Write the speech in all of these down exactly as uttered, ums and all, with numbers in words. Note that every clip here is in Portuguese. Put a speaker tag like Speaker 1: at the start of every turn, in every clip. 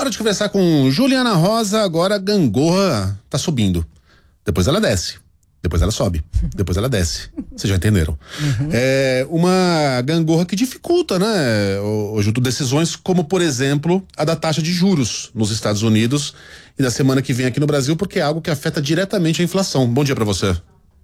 Speaker 1: Hora de conversar com Juliana Rosa. Agora a gangorra tá subindo. Depois ela desce. Depois ela sobe. Depois ela desce. Vocês já entenderam. Uhum. É uma gangorra que dificulta, né, Ju, decisões como, por exemplo, a da taxa de juros nos Estados Unidos e da semana que vem aqui no Brasil, porque é algo que afeta diretamente a inflação. Bom dia pra você.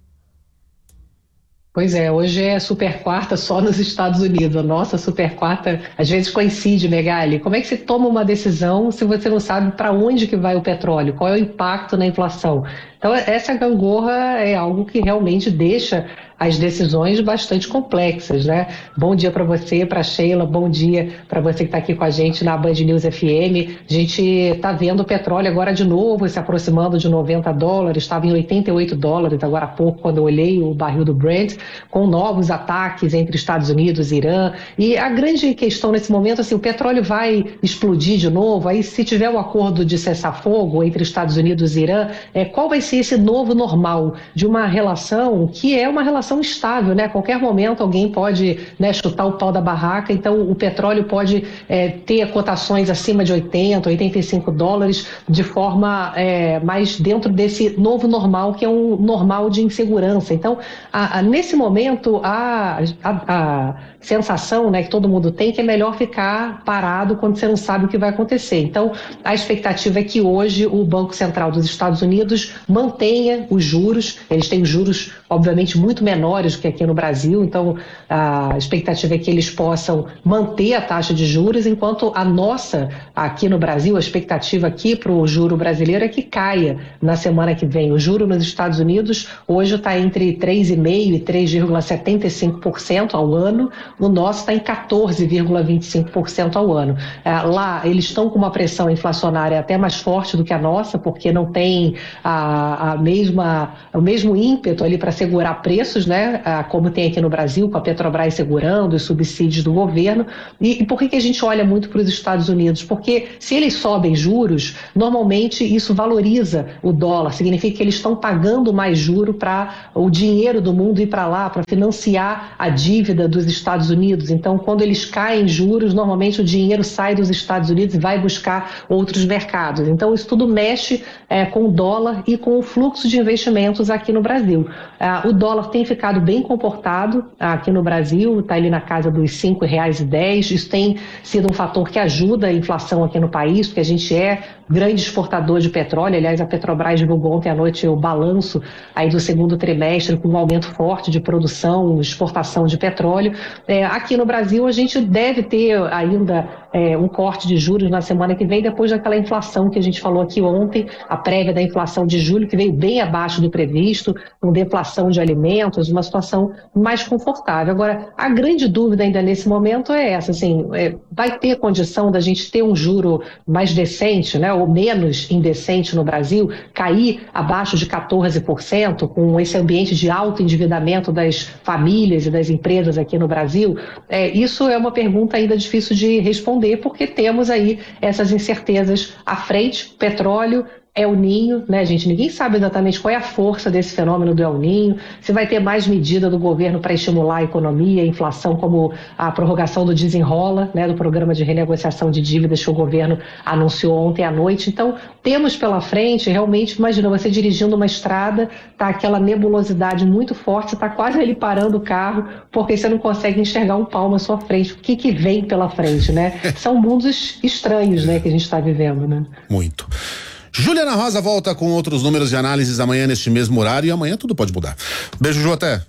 Speaker 2: Pois é, hoje é super quarta só nos Estados Unidos. A nossa super quarta às vezes coincide, Megali. Como é que você toma uma decisão se você não sabe para onde que vai o petróleo? Qual é o impacto na inflação? Então essa gangorra é algo que realmente deixa as decisões bastante complexas, né? Bom dia para você, para Sheila, bom dia para você que está aqui com a gente na Band News F M. A gente está vendo o petróleo agora de novo se aproximando de noventa dólares, estava em oitenta e oito dólares agora há pouco quando eu olhei o barril do Brent, com novos ataques entre Estados Unidos e Irã. E a grande questão nesse momento, assim, o petróleo vai explodir de novo, aí se tiver um acordo de cessar-fogo entre Estados Unidos e Irã, é, qual vai ser esse novo normal de uma relação que é uma relação estável, né? A qualquer momento alguém pode, né, chutar o pau da barraca, então o petróleo pode é, ter cotações acima de oitenta, oitenta e cinco dólares de forma é, mais dentro desse novo normal, que é um normal de insegurança. Então, a, a, nesse momento, a, a, a sensação, né, que todo mundo tem, que é melhor ficar parado quando você não sabe o que vai acontecer. Então, a expectativa é que hoje o Banco Central dos Estados Unidos mantenha os juros. Eles têm juros, obviamente, muito menores do que aqui no Brasil, então a expectativa é que eles possam manter a taxa de juros, enquanto a nossa, aqui no Brasil, a expectativa aqui para o juro brasileiro é que caia na semana que vem. O juro nos Estados Unidos hoje está entre três vírgula cinco por cento e três vírgula setenta e cinco por cento ao ano, o nosso está em quatorze vírgula vinte e cinco por cento ao ano. Lá eles estão com uma pressão inflacionária até mais forte do que a nossa, porque não tem a, a mesma, o mesmo ímpeto ali para segurar preços, né, como tem aqui no Brasil, com a Petrobras segurando os subsídios do governo. E, e por que que a gente olha muito para os Estados Unidos? Porque se eles sobem juros, normalmente isso valoriza o dólar, significa que eles estão pagando mais juro para o dinheiro do mundo ir para lá, para financiar a dívida dos Estados Unidos. Então, quando eles caem juros, normalmente o dinheiro sai dos Estados Unidos e vai buscar outros mercados. Então, isso tudo mexe é, com o dólar e com o fluxo de investimentos aqui no Brasil. Ah, o dólar tem ficado bem comportado aqui no Brasil, está ali na casa dos cinco reais e dez centavos. Isso tem sido um fator que ajuda a inflação aqui no país, porque a gente é grande exportador de petróleo. Aliás, a Petrobras divulgou ontem à noite o balanço aí do segundo trimestre, com um aumento forte de produção, exportação de petróleo. É, aqui no Brasil, a gente deve ter ainda é, um corte de juros na semana que vem, depois daquela inflação que a gente falou aqui ontem, a prévia da inflação de julho, que veio bem abaixo do previsto, com deflação de alimentos, uma situação mais confortável. Agora, a grande dúvida ainda nesse momento é essa, assim, é, vai ter condição da gente ter um juro mais decente, né, ou menos indecente no Brasil, cair abaixo de quatorze por cento, com esse ambiente de alto endividamento das famílias e das empresas aqui no Brasil? É, isso é uma pergunta ainda difícil de responder, porque temos aí essas incertezas à frente. Petróleo, El Ninho, né, gente? Ninguém sabe exatamente qual é a força desse fenômeno do El Ninho, se vai ter mais medida do governo para estimular a economia, a inflação, como a prorrogação do Desenrola, né, do programa de renegociação de dívidas que o governo anunciou ontem à noite. Então, temos pela frente, realmente, imagina você dirigindo uma estrada, tá aquela nebulosidade muito forte, você tá quase ali parando o carro, porque você não consegue enxergar um palmo à sua frente. O que que vem pela frente, né? São mundos estranhos, né, que a gente está vivendo, né?
Speaker 1: Muito. Juliana Rosa volta com outros números e análises amanhã neste mesmo horário, e amanhã tudo pode mudar. Beijo, Ju, até.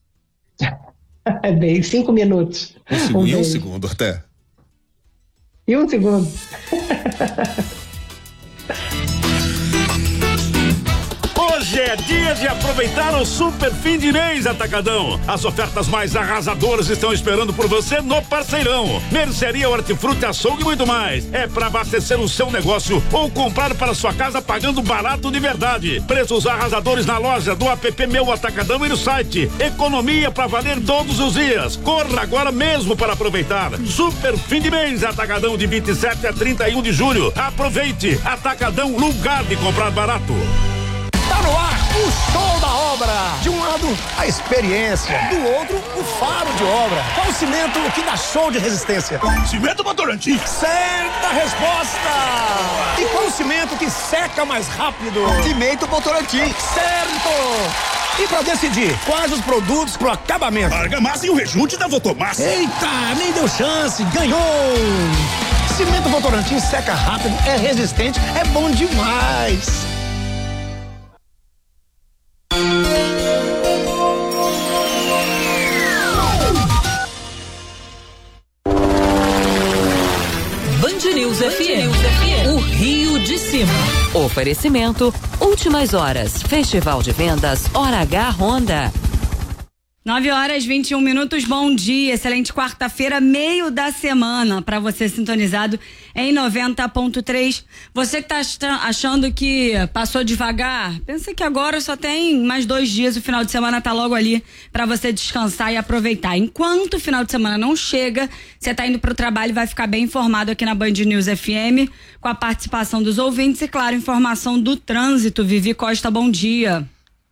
Speaker 2: Bem, cinco minutos.
Speaker 1: Um, segundo, um e um segundo, até.
Speaker 2: E um segundo.
Speaker 3: Hoje é dia de aproveitar o super fim de mês Atacadão. As ofertas mais arrasadoras estão esperando por você no Parceirão. Mercearia, hortifruti, açougue e muito mais. É para abastecer o seu negócio ou comprar para sua casa pagando barato de verdade. Preços arrasadores na loja, do app Meu Atacadão e no site. Economia para valer todos os dias. Corra agora mesmo para aproveitar. Super fim de mês Atacadão, de vinte e sete a trinta e um de julho. Aproveite. Atacadão, lugar de comprar barato.
Speaker 4: Tá no ar O show da obra. De um lado, a experiência. Do outro, o faro de obra. Qual o cimento que dá show de resistência?
Speaker 3: Cimento Votorantim.
Speaker 4: Certa resposta! E qual o cimento que seca mais rápido?
Speaker 5: Cimento Votorantim.
Speaker 4: Certo! E pra decidir, quais os produtos pro acabamento?
Speaker 3: Argamassa e o rejunte da Votomassa.
Speaker 4: Eita, nem deu chance, ganhou! Cimento Votorantim seca rápido, é resistente, é bom demais!
Speaker 6: Band News F M, o Rio de Cima. Oferecimento, Últimas Horas, Festival de Vendas Hora H Honda.
Speaker 7: nove horas e vinte e um minutos, bom dia, excelente quarta-feira, meio da semana, para você sintonizado em noventa ponto três. Você que tá achando que passou devagar, pensa que agora só tem mais dois dias, o final de semana tá logo ali para você descansar e aproveitar. Enquanto o final de semana não chega, você tá indo pro trabalho e vai ficar bem informado aqui na Band News F M, com a participação dos ouvintes e, claro, informação do trânsito. Vivi Costa, bom dia.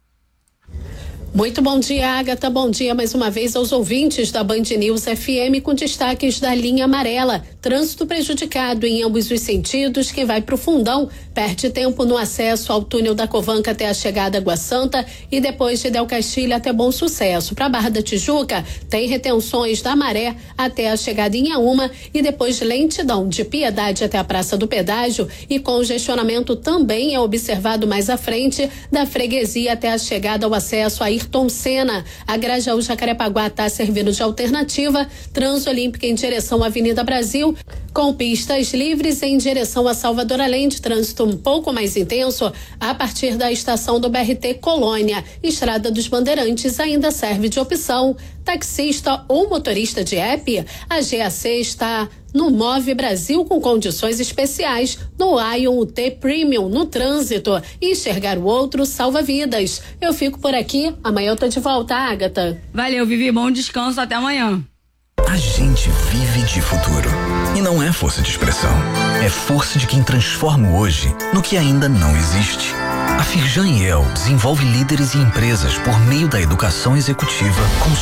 Speaker 8: Muito bom dia, Agatha. Bom dia mais uma vez aos ouvintes da Band News F M com destaques da linha amarela. Trânsito prejudicado em ambos os sentidos. Quem vai para o Fundão perde tempo no acesso ao túnel da Covanca até a chegada à Água Santa e depois de Del Castilho até Bom Sucesso. Para a Barra da Tijuca tem retenções da Maré até a chegada em Inhaúma e depois lentidão de Piedade até a Praça do Pedágio e congestionamento também é observado mais à frente da Freguesia até a chegada ao acesso a Ayrton Senna. A Grajaú Jacarepaguá está servindo de alternativa. Transolímpica em direção à Avenida Brasil, com pistas livres em direção a Salvador, além de trânsito um pouco mais intenso a partir da estação do B R T Colônia. Estrada dos Bandeirantes ainda serve de opção. Taxista ou motorista de app, a G A C está no Move Brasil com condições especiais. No Ion U T Premium no trânsito. E enxergar o outro salva vidas. Eu fico por aqui. Amanhã eu tô de volta, Agatha.
Speaker 7: Valeu, Vivi. Bom descanso. Até amanhã.
Speaker 9: A gente vive de futuro. E não é força de expressão. É força de quem transforma o hoje no que ainda não existe. A Firjan e El desenvolve líderes e empresas por meio da educação executiva com